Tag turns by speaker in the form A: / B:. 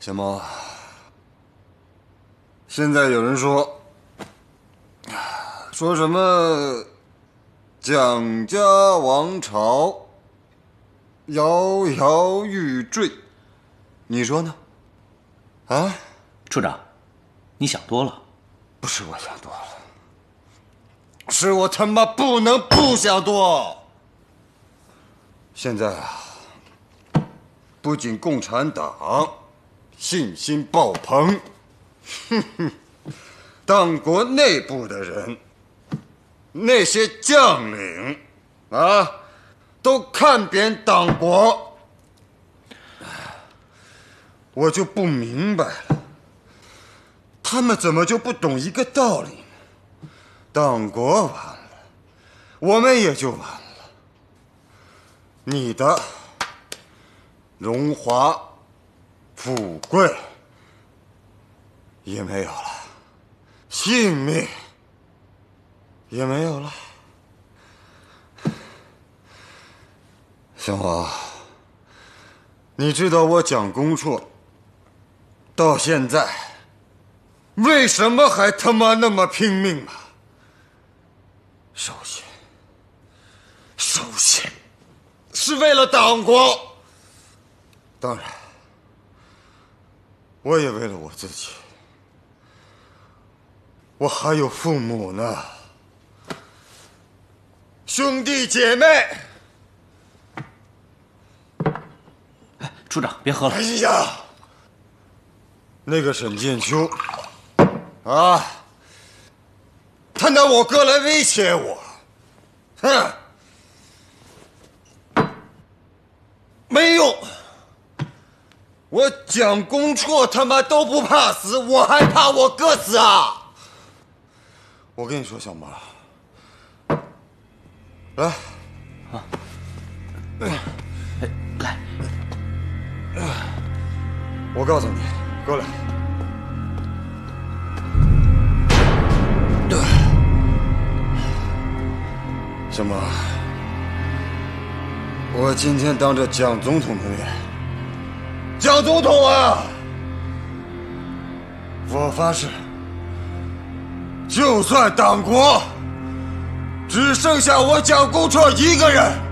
A: 小毛，现在有人说什么蒋家王朝摇摇欲坠，你说呢？啊，
B: 处长，你想多了。
A: 不是我想多了，是我他妈不能不想多。现在啊，不仅共产党信心爆棚，党国内部的人，那些将领啊，都看扁党国。我就不明白了，他们怎么就不懂一个道理呢？党国完了，我们也就完了。你的荣华富贵也没有了，性命也没有了。小华，你知道我蒋公绰到现在为什么还他妈那么拼命吗？首先是为了党国，当然我也为了我自己，我还有父母呢，兄弟姐妹。
B: 处长，别喝了。
A: 哎呀，那个沈建秋啊，他拿我哥来威胁我，哼，没用。我蒋公绰他妈都不怕死，我还怕我哥死啊！我跟你说，小毛，来，
B: 啊，来，
A: 我告诉你，过来。小毛，我今天当着蒋总统的面，蒋总统啊，我发誓，就算党国只剩下我蒋公绰一个人，